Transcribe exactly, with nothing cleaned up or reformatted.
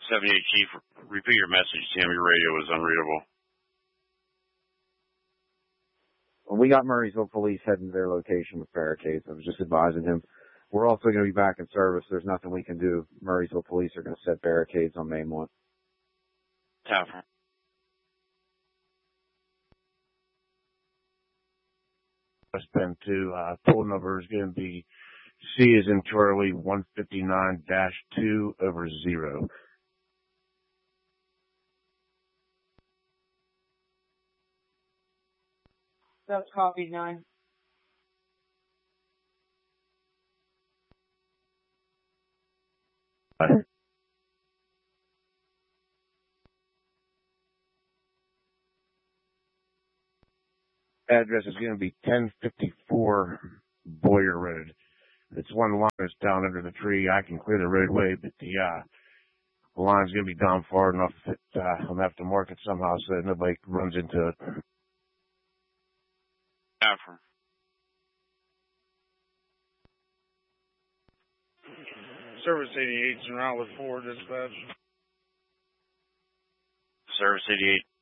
seventy-eight Chief, repeat your message, Tim. Your radio was unreadable. Well, we got Murraysville Police heading to their location with barricades. I was just advising him. We're also going to be back in service. There's nothing we can do. Murraysville Police are going to set barricades on Main one. Tower. Westbound two, uh, toll number is going to be C as in Charlie one fifty-nine dash two over zero. That's copy nine. Uh, address is going to be ten fifty-four Boyer Road. It's one line that's down under the tree. I can clear the roadway, but the, uh, the line's going to be down far enough that uh, I'm going to have to mark it somehow so that nobody runs into it. Tower. Service eighty-eight's en route with four dispatch. Service eighty-eight.